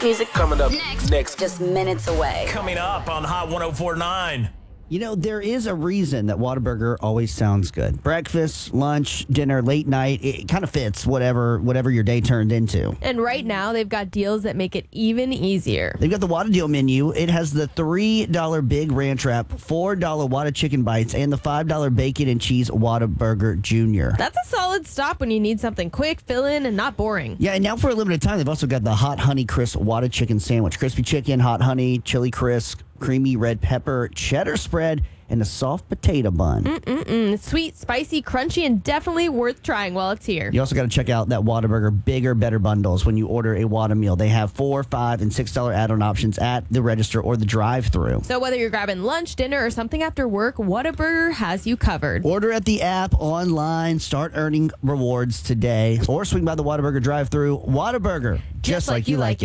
Music Coming up next. just minutes away. Coming up on Hot 104.9. You know, there is a reason that Whataburger always sounds good. Breakfast, lunch, dinner, late night, it kind of fits whatever your day turned into. And right now, they've got deals that make it even easier. They've got the Whata Deal menu. It has the $3 Big Ranch Wrap, $4 Whata Chicken Bites, and the $5 Bacon and Cheese Whataburger Jr. That's a solid stop when you need something quick, fill-in, and not boring. Yeah, and now for a limited time, they've also got the Hot Honey Crisp Whata Chicken Sandwich. Crispy chicken, hot honey, chili crisp, creamy red pepper, cheddar spread, and a soft potato bun. It's sweet, spicy, crunchy, and definitely worth trying while it's here. You also got to check out that Whataburger Bigger, Better bundles when you order a Whata meal. They have $4, $5, and $6 add-on options at the register or the drive-thru. So whether you're grabbing lunch, dinner, or something after work, Whataburger has you covered. Order at the app, online, start earning rewards today, or swing by the Whataburger drive-thru. Whataburger, just like you like it.